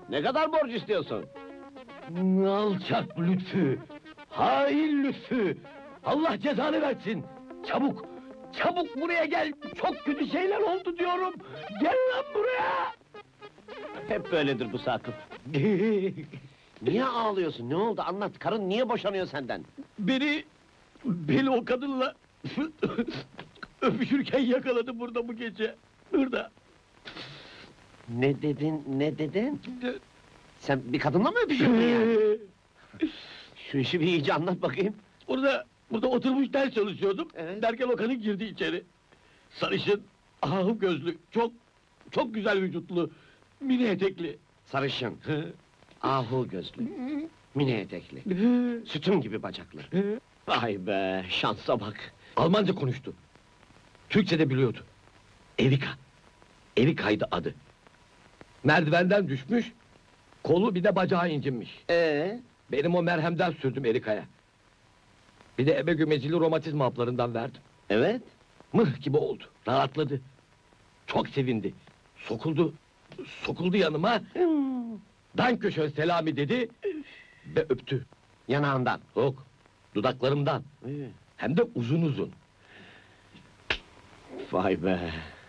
Ne kadar borç istiyorsun? Alçak Lütfü! Hain Lütfü! Allah cezanı versin! Çabuk! Çabuk buraya gel! Çok kötü şeyler oldu diyorum! Gel lan buraya! Hep böyledir bu Sakıp. Niye ağlıyorsun? Ne oldu? Anlat. Karın niye boşanıyor senden? Beni o kadınla öpüşürken yakaladı burada bu gece. Burada. Ne dedin? Ne dedin? Sen bir kadınla mı öpüşüyordun yani? Şu işi bir iyice anlat bakayım. Burada oturmuş ders çalışıyordum. Evet. Derken o kadın girdi içeri. Sarışın, ahım gözlü, çok güzel vücutlu, mini etekli. Sarışın, ahu gözlü, mini etekli, sütun gibi bacaklı. Vay be, şansa bak! Almanca konuştu. Türkçe de biliyordu. Erika. Erika'ydı adı. Merdivenden düşmüş, kolu bir de bacağı incinmiş. Benim o merhemden sürdüm Erika'ya. Bir de ebegümecili romatizma haplarından verdim. Evet. Mıh gibi oldu, rahatladı. Çok sevindi. Sokuldu yanıma, "Dankeschön Selami" dedi ve öptü. Yanağından. Yok, dudaklarımdan. Hem de uzun uzun. Vay be!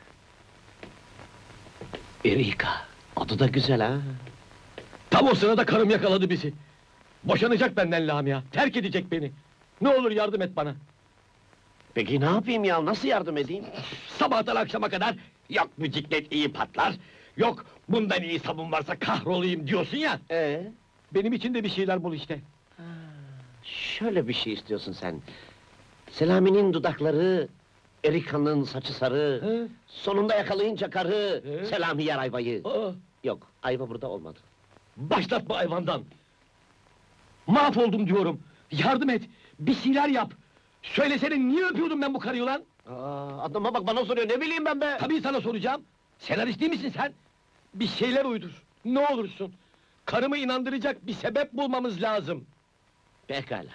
Erika, adı da güzel ha! Tam o sırada karım yakaladı bizi. Boşanacak benden Lamia, terk edecek beni. Ne olur yardım et bana. Peki ne yapayım ya, nasıl yardım edeyim? Sabahtan akşama kadar, yok bu ciklet iyi patlar, yok bundan iyi sabun varsa kahrolayım diyorsun ya. Benim için de bir şeyler bul işte. Şöyle bir şey istiyorsun sen. Selami'nin dudakları, Erika'nın saçı sarı, Hı? sonunda yakalayınca karı, Hı? Selami yer ayvayı. Aa, Yok, ayva burada olmadı. başlatma hayvandan! Mahvoldum diyorum! Yardım et! Bir şeyler yap! Söylesene, niye öpüyordum ben bu karıyı lan? Adama bak, bana soruyor, ne bileyim ben be! Tabii sana soracağım! Senarist değil misin sen? Bir şeyler uydur, ne olursun! Karımı inandıracak bir sebep bulmamız lazım! Pekala.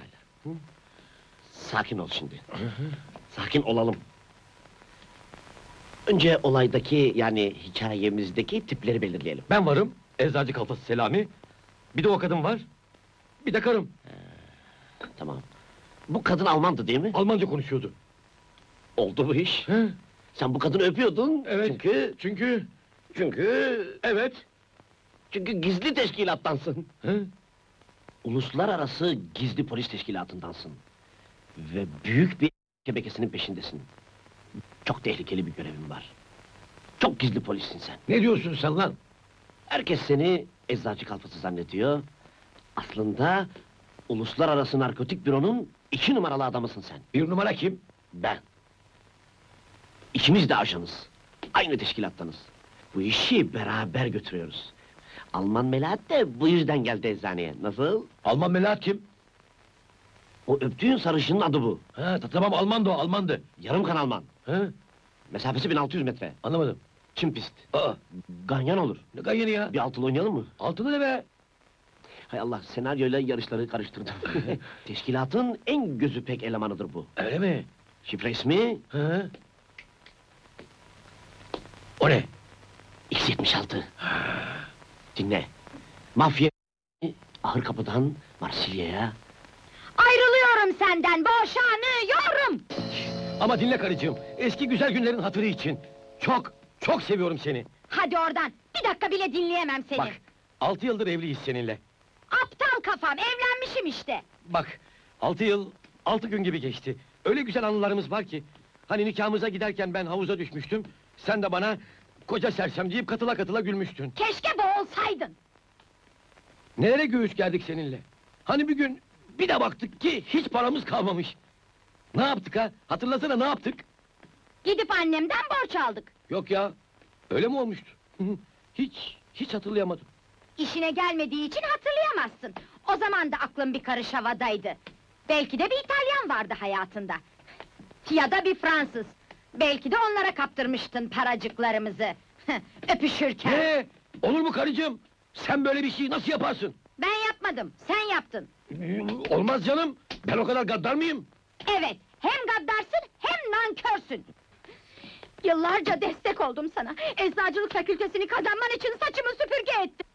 Sakin ol şimdi. Sakin olalım. Önce olaydaki, yani hikayemizdeki tipleri belirleyelim. Ben varım, eczacı kafası Selami, bir de o kadın var, bir de karım. Tamam. Bu kadın Almandı değil mi? Almanca konuşuyordu. Oldu bu iş. Hı? Sen bu kadını öpüyordun. Evet. Çünkü Evet. gizli teşkilattansın. Hı? Uluslararası gizli polis teşkilatındansın. Ve büyük bir şebekesinin peşindesin. Çok tehlikeli bir görevin var. Çok gizli polissin sen. Ne diyorsun sen lan? Herkes seni eczacı kalfası zannediyor. Aslında Uluslararası Narkotik Büro'nun 2 numaralı adamısın sen. Bir numara kim? Ben. İkimiz de ajanız. Aynı teşkilattanız. Bu işi beraber götürüyoruz. Alman Melahat de bu yüzden geldi eczaneye. Nasıl? Alman Melahat kim? O öptüğün sarışının adı bu. Ha, tamam, Almandı o, Almandı. Yarım kan Alman. Hı? Mesafesi 1600 metre. Anlamadım. Çim pist. Aa, Ganyan olur. ne gayeni ya? Bir altılı oynayalım mı? Altılı ne be? Hay Allah, senaryoyla yarışları karıştırdım. Teşkilatın en gözü pek elemanıdır bu. Öyle mi? Şifre ismi Hı? O ne? X76. Dinle. Mafya ahır kapıdan Marsilya'ya. Ayrılıyorum senden, boşanıyorum! Ama dinle karıcığım, eski güzel günlerin hatırı için. Çok seviyorum seni. Hadi oradan, bir dakika bile dinleyemem seni! Bak, 6 yıldır evliyiz seninle. Aptal kafam, evlenmişim işte! Bak, 6 yıl, 6 gün gibi geçti. Öyle güzel anılarımız var ki. Hani nikahımıza giderken ben havuza düşmüştüm, sen de bana koca sersem deyip katıla katıla gülmüştün. Keşke boğulsaydın! Nelere göğüs gerdik seninle? Hani bir gün, bir de baktık ki hiç paramız kalmamış. Ne yaptık ha? Hatırlasana, ne yaptık? Gidip annemden borç aldık. Yok ya, öyle mi olmuştu? Hiç hatırlayamadım. İşine gelmediği için hatırlayamazsın. O zaman da aklın bir karış havadaydı. Belki de bir İtalyan vardı hayatında. Ya da bir Fransız. Belki de onlara kaptırmıştın paracıklarımızı. Öpüşürken. Olur mu karıcığım? Sen böyle bir şeyi nasıl yaparsın? Ben yapmadım, sen yaptın. Olmaz canım, ben o kadar gaddar mıyım? Evet, hem gaddarsın hem nankörsün! Yıllarca destek oldum sana, eczacılık fakültesini kazanman için saçımı süpürge ettim!